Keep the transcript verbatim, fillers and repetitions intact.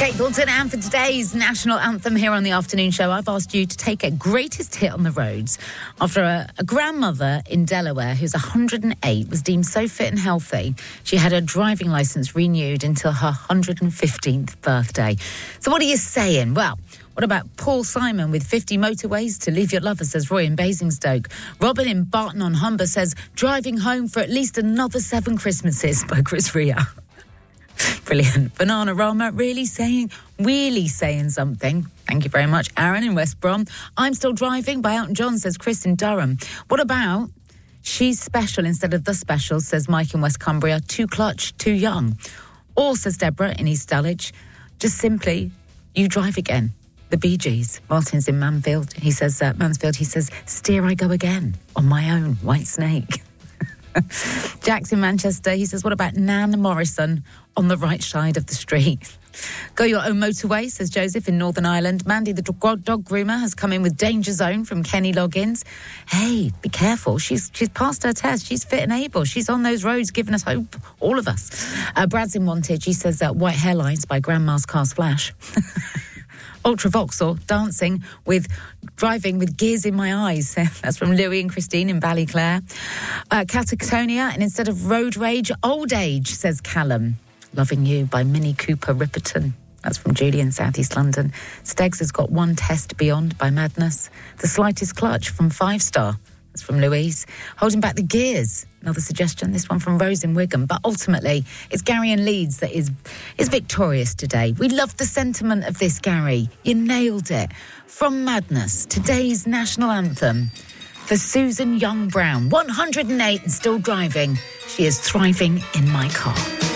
Jake Bolton, and for today's national anthem here on the afternoon show, I've asked you to take a greatest hit on the roads after a, a grandmother in Delaware who's one hundred eight was deemed so fit and healthy she had her driving licence renewed until her one hundred fifteenth birthday. So what are you saying? Well, what about Paul Simon with fifty motorways to leave your lover, says Roy in Basingstoke. Robin in Barton-on-Humber says driving home for at least another seven Christmases by Chris Rea. Brilliant. Banana Rama really saying, really saying something. Thank you very much. Aaron in West Brom. I'm still driving by Elton John, says Chris in Durham. What about she's special instead of the special, says Mike in West Cumbria. Too clutch, too young. Or, says Deborah in East Dulwich, just simply, you drive again. The Bee Gees. Martin's in Mansfield. He says, uh, Mansfield, he says, steer I go again on my own White Snake. Jack's in Manchester. He says, what about Nan Morrison on the right side of the street? Go your own motorway, says Joseph in Northern Ireland. Mandy, the dog, dog groomer, has come in with Danger Zone from Kenny Loggins. Hey, be careful. She's she's passed her test. She's fit and able. She's on those roads giving us hope, all of us. Uh, Brad's in Wantage. He says uh, White Hairlines by Grandma's Cars Flash. Ultra Vauxhall, dancing with, driving with gears in my eyes. That's from Louis and Christine in Ballyclare. Uh, Catatonia, and instead of road rage, old age, says Callum. Loving You by Mini Cooper Ripperton. That's from Julie in South East London. Steggs has got One Test Beyond by Madness. The Slightest Clutch from Five Star. That's from Louise. Holding Back the Gears. Another suggestion, this one from Rose in Wigan. But ultimately, it's Gary in Leeds that is, is victorious today. We love the sentiment of this, Gary. You nailed it. From Madness, today's national anthem for Susan Young Brown. one hundred eight and still driving. She is thriving in my car.